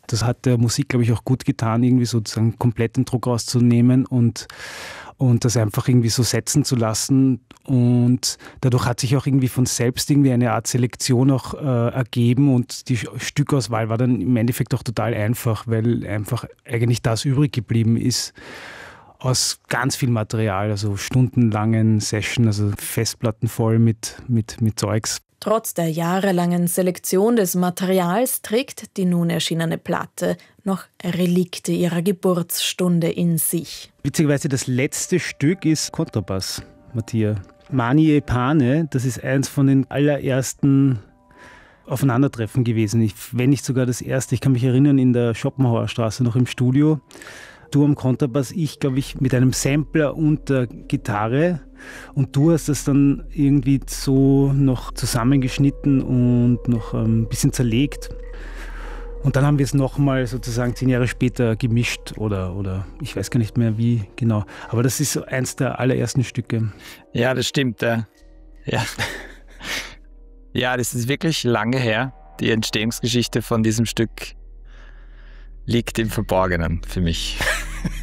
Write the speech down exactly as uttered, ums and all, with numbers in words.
das hat der Musik, glaube ich, auch gut getan, irgendwie sozusagen kompletten Druck rauszunehmen und, und das einfach irgendwie so setzen zu lassen. Und dadurch hat sich auch irgendwie von selbst irgendwie eine Art Selektion auch äh, ergeben und die Stückauswahl war dann im Endeffekt auch total einfach, weil einfach eigentlich das übrig geblieben ist aus ganz viel Material, also stundenlangen Session, also Festplatten voll mit, mit, mit Zeugs. Trotz der jahrelangen Selektion des Materials trägt die nun erschienene Platte noch Relikte ihrer Geburtsstunde in sich. Witzigerweise das letzte Stück ist Kontrabass, Matthias. Mani e Pane, das ist eins von den allerersten Aufeinandertreffen gewesen, ich, wenn nicht sogar das erste. Ich kann mich erinnern, in der Schopenhauerstraße noch im Studio. Du am Kontrabass, ich glaube ich mit einem Sampler und der Gitarre und du hast das dann irgendwie so noch zusammengeschnitten und noch ein bisschen zerlegt. Und dann haben wir es nochmal sozusagen zehn Jahre später gemischt oder, oder ich weiß gar nicht mehr wie genau. Aber das ist so eins der allerersten Stücke. Ja, das stimmt. Ja, ja. Ja, das ist wirklich lange her. Die Entstehungsgeschichte von diesem Stück liegt im Verborgenen für mich.